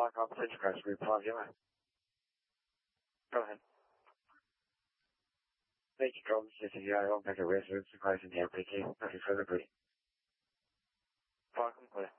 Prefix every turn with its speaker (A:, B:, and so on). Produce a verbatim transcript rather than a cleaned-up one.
A: Park Operations Crash Group five, yeah. Go ahead. Thank you, Golden City. I will make a residence in place in the M P T. Nothing further, please. Park, clear.